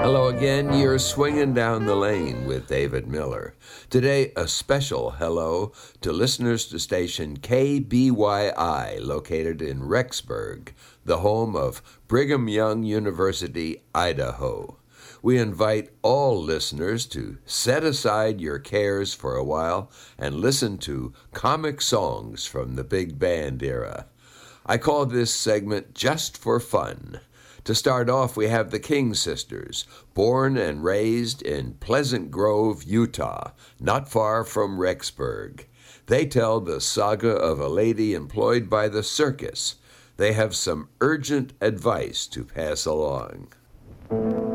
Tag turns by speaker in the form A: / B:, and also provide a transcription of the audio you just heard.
A: Hello again. You're swinging down the lane with David Miller. Today, a special hello to listeners to station KBYI, located in Rexburg, the home of Brigham Young University, Idaho. We invite all listeners to set aside your cares for a while and listen to comic songs from the big band era. I call this segment Just for Fun. To start off, we have the King Sisters, born and raised in Pleasant Grove, Utah, not far from Rexburg. They tell the saga of a lady employed by the circus. They have some urgent advice to pass along.